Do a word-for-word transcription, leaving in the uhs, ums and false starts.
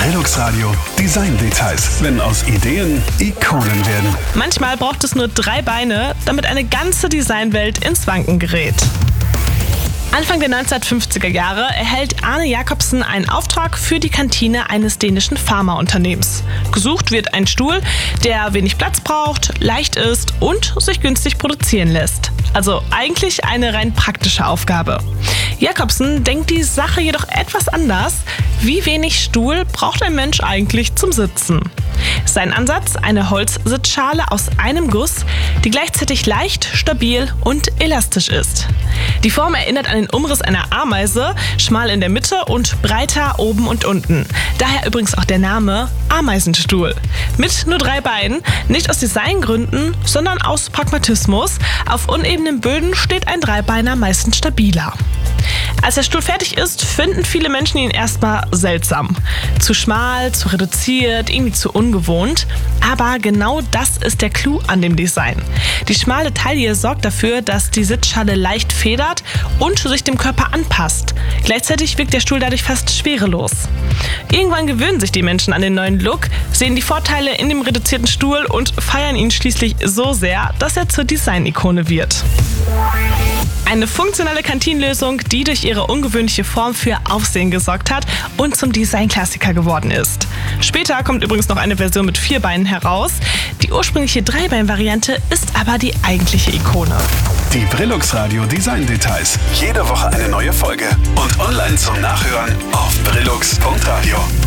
Brillux Radio Design Details, wenn aus Ideen Ikonen werden. Manchmal braucht es nur drei Beine, damit eine ganze Designwelt ins Wanken gerät. Anfang der neunzehnhundertfünfziger Jahre erhält Arne Jacobsen einen Auftrag für die Kantine eines dänischen Pharmaunternehmens. Gesucht wird ein Stuhl, der wenig Platz braucht, leicht ist und sich günstig produzieren lässt. Also eigentlich eine rein praktische Aufgabe. Jacobsen denkt die Sache jedoch etwas anders. Wie wenig Stuhl braucht ein Mensch eigentlich zum Sitzen? Sein Ansatz: eine Holzsitzschale aus einem Guss, die gleichzeitig leicht, stabil und elastisch ist. Die Form erinnert an den Umriss einer Ameise, schmal in der Mitte und breiter oben und unten. Daher übrigens auch der Name Ameisenstuhl. Mit nur drei Beinen, nicht aus Designgründen, sondern aus Pragmatismus. Auf unebenen Böden steht ein Dreibeiner meistens stabiler. Als der Stuhl fertig ist, finden viele Menschen ihn erstmal seltsam. Zu schmal, zu reduziert, irgendwie zu ungewohnt. Aber genau das ist der Clou an dem Design. Die schmale Taille sorgt dafür, dass die Sitzschale leicht federt und sich dem Körper anpasst. Gleichzeitig wirkt der Stuhl dadurch fast schwerelos. Irgendwann gewöhnen sich die Menschen an den neuen Look, sehen die Vorteile in dem reduzierten Stuhl und feiern ihn schließlich so sehr, dass er zur Design-Ikone wird. Eine funktionelle Kantinenlösung, die durch ihre ungewöhnliche Form für Aufsehen gesorgt hat und zum Designklassiker geworden ist. Später kommt übrigens noch eine Version mit vier Beinen heraus. Die ursprüngliche Dreibein-Variante ist aber die eigentliche Ikone. Die Brillux Radio Design Details. Jede Woche eine neue Folge. Und online zum Nachhören auf brillux punkt radio.